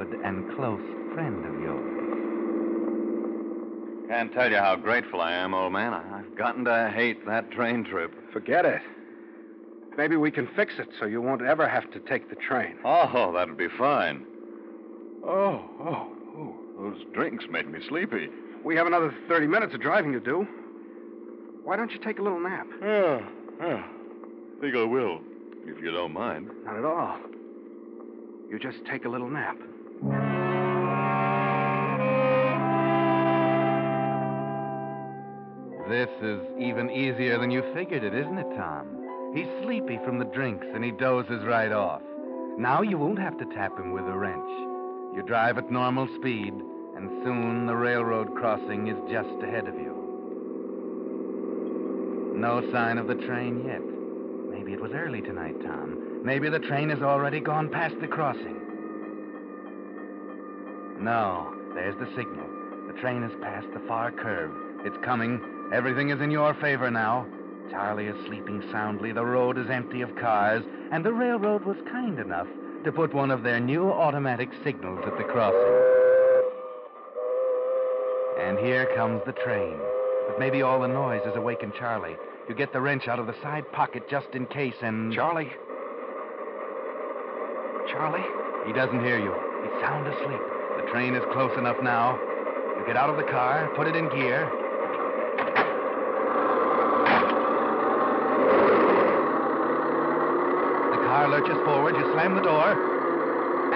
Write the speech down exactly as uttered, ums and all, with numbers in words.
good and close friend of yours. Can't tell you how grateful I am, old man. I've gotten to hate that train trip. Forget it. Maybe we can fix it so you won't ever have to take the train. Oh, that'd be fine. Oh, oh, oh, those drinks made me sleepy. We have another thirty minutes of driving to do. Why don't you take a little nap? Yeah, yeah. Think I will, if you don't mind. Not at all. You just take a little nap. This is even easier than you figured it, isn't it, Tom? He's sleepy from the drinks, and he dozes right off. Now you won't have to tap him with a wrench. You drive at normal speed, and soon the railroad crossing is just ahead of you. No sign of the train yet. Maybe it was early tonight, Tom. Maybe the train has already gone past the crossing. No, there's the signal. The train has passed the far curve. It's coming. Everything is in your favor now. Charlie is sleeping soundly. The road is empty of cars, and the railroad was kind enough to put one of their new automatic signals at the crossing. And here comes the train. But maybe all the noise has awakened Charlie. You get the wrench out of the side pocket just in case, and... Charlie? Charlie? He doesn't hear you. He's sound asleep. The train is close enough now. You get out of the car, put it in gear. The car lurches forward. You slam the door.